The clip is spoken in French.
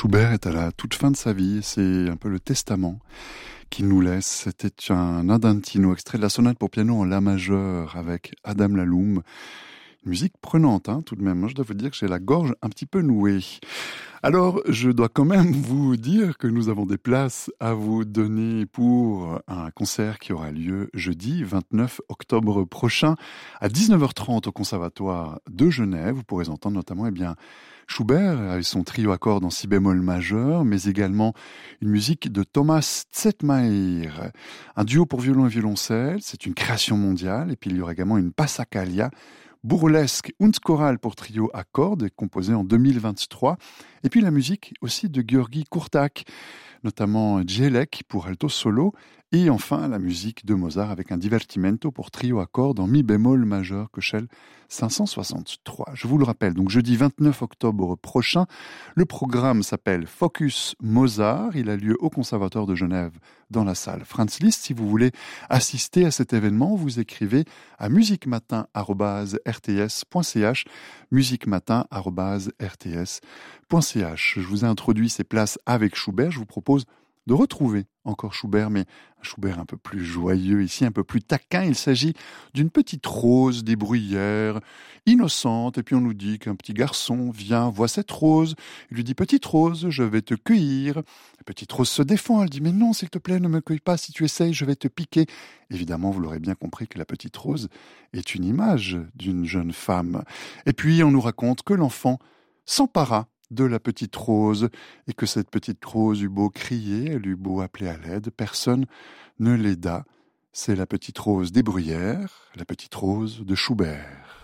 Schubert est à la toute fin de sa vie, c'est un peu le testament qu'il nous laisse. C'était un Andantino, extrait de la sonate pour piano en la majeur avec Adam Laloum. Une musique prenante, tout de même. Moi, je dois vous dire que j'ai la gorge un petit peu nouée. Alors, je dois quand même vous dire que nous avons des places à vous donner pour un concert qui aura lieu jeudi 29 octobre prochain à 19h30 au Conservatoire de Genève. Vous pourrez entendre notamment Schubert avec son trio à cordes en si bémol majeur, mais également une musique de Thomas Zetmayer, un duo pour violon et violoncelle. C'est une création mondiale. Et puis il y aura également une Passacaglia burlesque und chorale pour trio à cordes, composée en 2023. Et puis la musique aussi de György Kurták, notamment Djelek pour alto solo. Et enfin la musique de Mozart avec un divertimento pour trio à cordes en mi bémol majeur, Köchel 563. Je vous le rappelle, donc jeudi 29 octobre prochain, le programme s'appelle Focus Mozart. Il a lieu au Conservatoire de Genève dans la salle Franz Liszt. Si vous voulez assister à cet événement, vous écrivez à musiquematin@rts.ch, musiquematin@rts.ch. Je vous ai introduit ces places avec Schubert. Je vous propose de retrouver encore Schubert, mais un Schubert un peu plus joyeux, ici un peu plus taquin. Il s'agit d'une petite rose des bruyères, innocente, et puis on nous dit qu'un petit garçon vient, voit cette rose, il lui dit « Petite rose, je vais te cueillir ». La petite rose se défend, elle dit « Mais non, s'il te plaît, ne me cueille pas, si tu essayes, je vais te piquer ». Évidemment, vous l'aurez bien compris que la petite rose est une image d'une jeune femme. Et puis on nous raconte que l'enfant s'empara de la petite rose, et que cette petite rose eut beau crier, elle eut beau appeler à l'aide, personne ne l'aida. C'est la petite rose des bruyères, la petite rose de Schubert.